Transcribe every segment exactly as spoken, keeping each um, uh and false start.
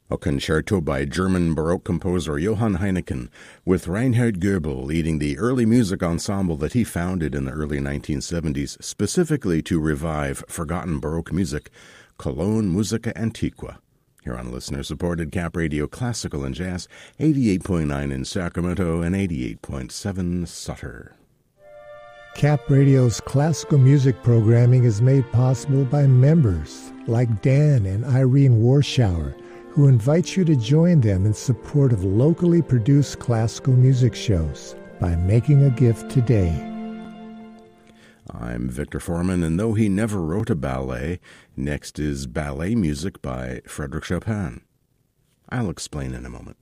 A concerto by German Baroque composer Johann Heineken, with Reinhard Goebel leading the early music ensemble that he founded in the early nineteen seventies, specifically to revive forgotten Baroque music, Cologne Musica Antiqua. Here on listener-supported Cap Radio Classical and Jazz, eighty-eight point nine in Sacramento and eighty-eight point seven Sutter. Cap Radio's classical music programming is made possible by members like Dan and Irene Warschauer, who invites you to join them in support of locally produced classical music shows by making a gift today. I'm Victor Foreman, and though he never wrote a ballet, next is ballet music by Frédéric Chopin. I'll explain in a moment.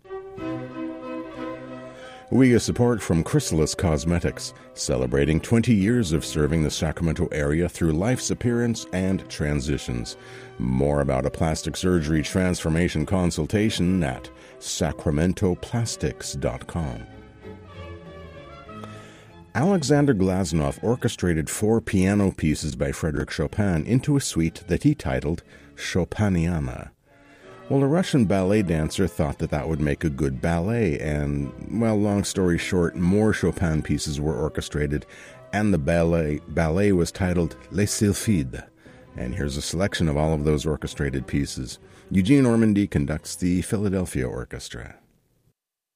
We get support from Chrysalis Cosmetics, celebrating twenty years of serving the Sacramento area through life's appearance and transitions. More about a plastic surgery transformation consultation at sacramento plastics dot com. Alexander Glazunov orchestrated four piano pieces by Frédéric Chopin into a suite that he titled Chopiniana. Well, a Russian ballet dancer thought that that would make a good ballet, and, well, long story short, more Chopin pieces were orchestrated, and the ballet, ballet was titled Les Sylphides. And here's a selection of all of those orchestrated pieces. Eugene Ormandy conducts the Philadelphia Orchestra.